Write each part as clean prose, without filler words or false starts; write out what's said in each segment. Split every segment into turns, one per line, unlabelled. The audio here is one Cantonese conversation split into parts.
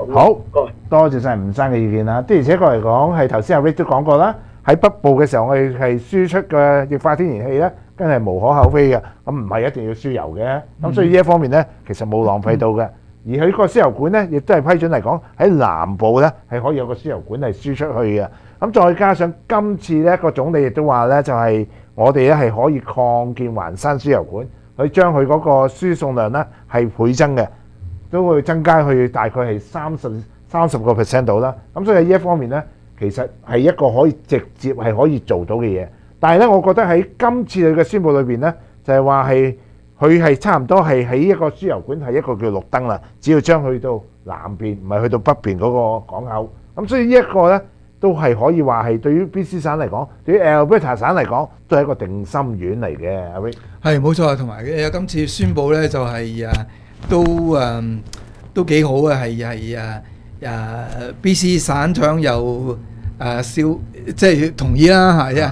好，多謝晒吳生嘅意見啦。的而且確嚟講，係頭先阿 Rick 都講過啦。喺北部嘅時候，我哋係輸出嘅液化天然氣咧，真係無可厚非嘅。咁唔係一定要輸油嘅。咁所以呢一方面咧，其實冇浪費到嘅。而佢個輸油管咧，亦都係批准嚟講喺南部咧係可以有個輸油管係輸出去嘅。咁再加上今次咧個總理亦都話咧，就係我哋咧係可以擴建環山輸油管，去將佢嗰個輸送量咧係倍增嘅，都會增加去大概係30% 度啦。咁所以喺呢一方面咧，其實係一個可以直接係可以做到嘅嘢。但係咧，我覺得喺今次佢嘅宣佈裏邊咧，就係話係佢係差唔多係喺一個輸油管係一個叫綠燈啦，只要將去到南邊，唔係去到北邊嗰個港口。咁所以呢一個咧，都係可以話係對於 BC 省嚟講，對於 Alberta 省嚟講，都係一個定心丸嚟嘅。阿 Rick
係冇錯，同埋今次宣佈咧就係都幾好嘅，係BC 省長又即係同意啦，係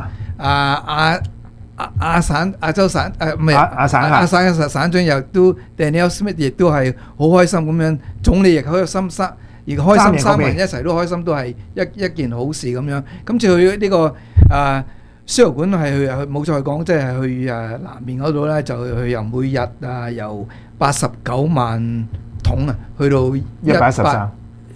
亞洲省唔係亞省嘅省長又都 Danielle Smith 亦都係好開心咁樣，總理亦開心而開心，三個人一齊都開心，都係一件好事咁樣。今次去呢個輸油管係去冇再講，即係去南面嗰度咧，就去由每日由89萬桶去到113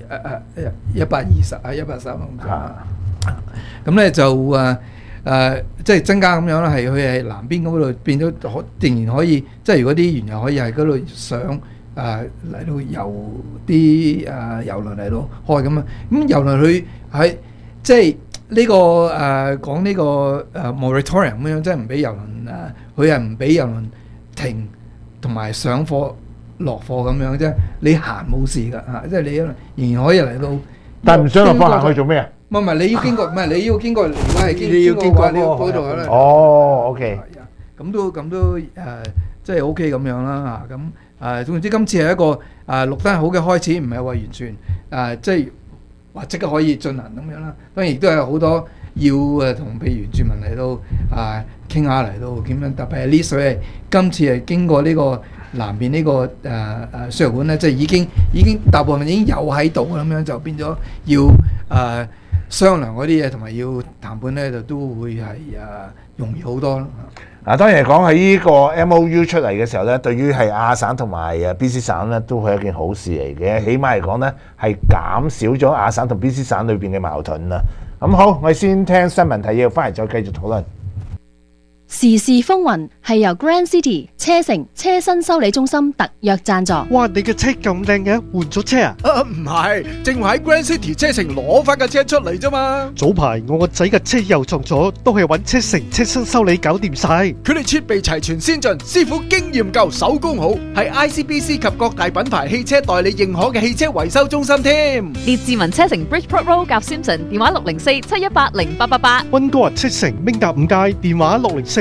咁咧就即係增加咁樣啦，係佢係南邊嗰度變咗仍然可以，即係如果啲原油可以喺嗰度上嚟到由啲油輪嚟到開咁啊，咁油輪佢喺即係呢個講呢個moratorium 咁樣，即係唔俾油輪佢係唔俾油輪停同埋上貨落貨咁樣啫。你行冇事㗎嚇，即係你仍然可以嚟到。
但係唔想落貨行去做咩啊？
唔係你要經過，唔係你要經過，如果係經過嗰度咧。
哦 ，OK。
咁都即係 OK 咁樣啦嚇。咁總之今次係一個綠燈好嘅開始，唔係話完全即係話即刻可以進行咁樣啦。當然亦都係好多要同譬如原住民嚟到傾下嚟到點樣，特別係呢水係今次係經過呢個南邊呢個輸油管咧，即係已經大部分已經有喺度咁樣，就變咗要商量嗰啲嘢同埋要談判咧，就都會係容易好多咯。
當然嚟講喺呢個 MOU 出嚟嘅時候咧，對於係亞省同埋BC 省咧，都係一件好事嚟嘅。起碼嚟講咧，係減少咗亞省同 BC 省裏邊嘅矛盾啦。咁好，我哋先聽新聞提要，翻嚟再繼續討論。
時事風雲係由 Grand City 車城車身修理中心特約贊助。
哇！你嘅車咁靚嘅，換咗車啊？
唔係，正話喺 Grand City 車城攞翻架車出嚟啫嘛。
早排我個仔嘅車又撞咗，都係揾車城車身修理搞掂晒。
佢哋設備齊全先進，師傅經驗夠，手工好，係 ICBC 及各大品牌汽車代理認可嘅汽車維修中心添。
列治文車城 Bridgeport Road 夾 Simpson， 電話604-718-0888。
溫哥華車城明達5街，電話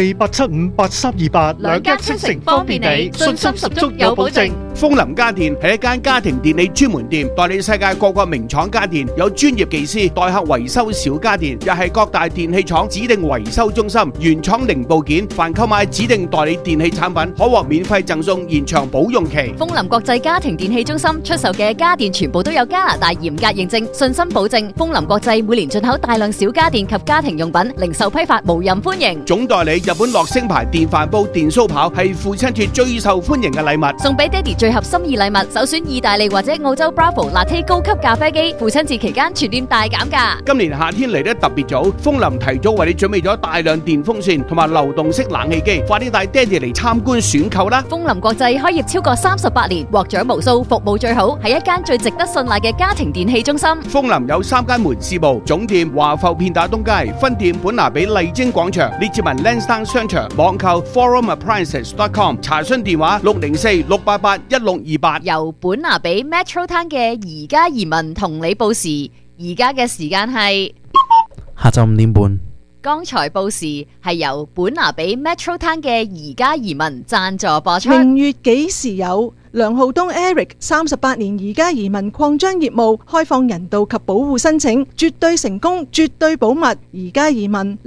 604-875-8328。
兩間車城方便你，信心十足有保證。
豐林家電係一間家庭電器專門店，代理世界各個名廠家電，有專業技師代客維修小家電，又係各大電器廠指定維修中心，原廠零部件，凡購買指定代理電器產品，可獲免費贈送延長保用期。
豐林國際家庭電器中心出售嘅家電全部都有加拿大嚴格認證，信心保證。豐林國際每年進口大量小家電及家庭用品，零售批發無任歡迎。
總代理日本樂聲牌電飯煲、電酥刨係父親節最受歡迎嘅禮物，
送俾爹哋最合心意禮物，首選意大利或者澳洲 Bravo Latte 高級咖啡機，父親節期間全店大減價。
今年夏天嚟得特別早，豐林提早為你準備咗大量電風扇同埋流動式冷氣機，快啲帶爹哋嚟參觀選購啦！
豐林國際開業超過38年，獲獎無數，服務最好，係一間最值得信賴嘅家庭電器中心。
豐林有3間門市部，總店華埠片打東街，分店本拿比麗晶廣場、列治文 Lansdowne 商場，網購 forumappliances.com， 查詢電話604-688-1628。
由本拿比 Metro Town 嘅宜家移民同你報時，而家嘅時間係
下晝5點半。
剛才報時係由本拿比 Metro Town 嘅宜家移民贊助播出。
明月幾時有？梁浩東 Eric 38年宜家移民擴張業務，開放人道及保護申請，絕對成功，絕對保密。宜家移民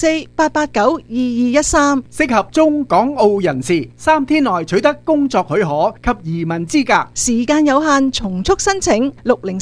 604-889-2213，
適合中港澳人士，3天內取得工作許可及移民資格，
時間有限，從速申請604